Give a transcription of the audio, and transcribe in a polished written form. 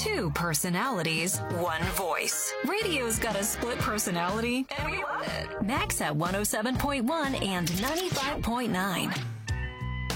Two personalities, one voice. Radio's got a split personality, and we love it. Max at 107.1 and 95.9.